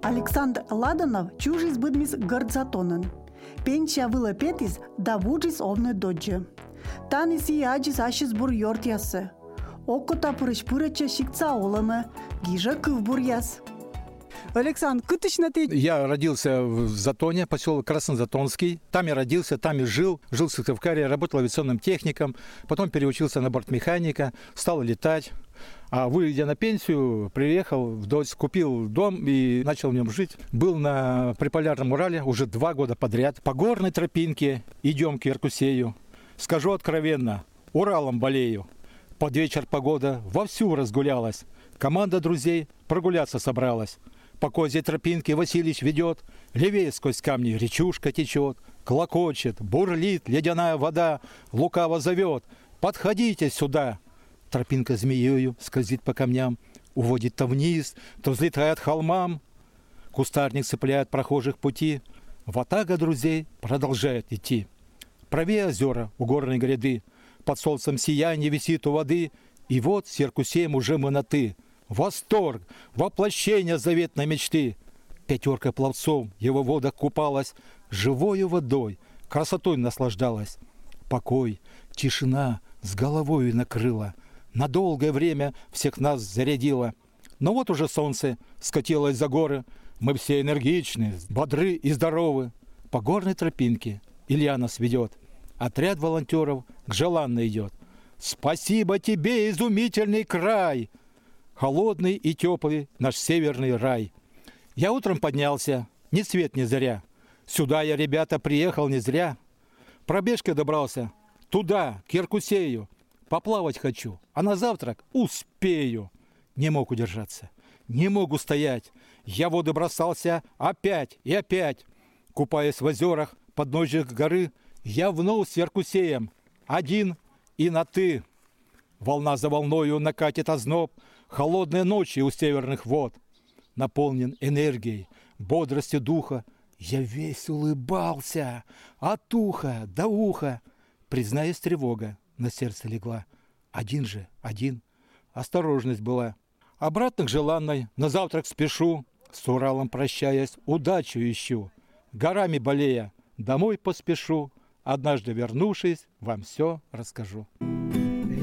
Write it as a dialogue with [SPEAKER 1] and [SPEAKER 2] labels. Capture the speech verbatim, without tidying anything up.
[SPEAKER 1] Александр Ладанов чужий сбыдмис гордзатонын. Пенча вылы петис да вуджис овны доджи. Таниси аджис ашис бур йортясы. Око тапырыш пырыча шикца олымы, гижа кыв буряс.
[SPEAKER 2] Александр, кытычна ты?
[SPEAKER 3] Я родился в Затоне, поселок Краснозатонский. Там я родился, там и жил. Жил в Сыктывкаре, работал авиационным техником. Потом переучился на бортмеханика, стал летать. А выйдя на пенсию, приехал в Дольск, купил дом и начал в нем жить. Был на Приполярном Урале уже два года подряд. По горной тропинке идем к Яркусею. Скажу откровенно, Уралом болею. Под вечер погода вовсю разгулялась. Команда друзей прогуляться собралась. По козьей тропинке Василич ведет, левее сквозь камни речушка течет, клокочет, бурлит ледяная вода, лукаво зовет: подходите сюда. Тропинка змеёю скользит по камням, уводит то вниз, то взлетает холмам. Кустарник цепляет прохожих пути, ватага друзей продолжает идти. Правее озера у горной гряды, под солнцем сияние висит у воды, и вот с Яркусеем уже мы на «ты». Восторг, воплощение заветной мечты. Пятерка пловцов в его водах купалась, живою водой, красотой наслаждалась. Покой, тишина с головой накрыла, на долгое время всех нас зарядила. Но вот уже солнце скатилось за горы, мы все энергичны, бодры и здоровы. По горной тропинке Илья нас ведет, отряд волонтеров к Желанной идет. Спасибо тебе, изумительный край! Холодный и теплый наш северный рай. Я утром поднялся, ни свет ни заря. Сюда я, ребята, приехал не зря. Пробежкой добрался туда, к Яркусею. Поплавать хочу, а на завтрак успею. Не мог удержаться, не мог устоять. Я в воды бросался опять и опять. Купаясь в озерах, подножьях горы, я вновь с Яркусеем один и на «ты». Волна за волною накатит озноб, холодные ночи у северных вод. Наполнен энергией, бодростью духа, я весь улыбался, от уха до уха. Признаюсь, тревога на сердце легла. Один же, один, осторожность была. Обратно к Желанной, на завтрак спешу, с Уралом прощаясь, удачу ищу. Горами болея, домой поспешу, однажды вернувшись, вам все расскажу.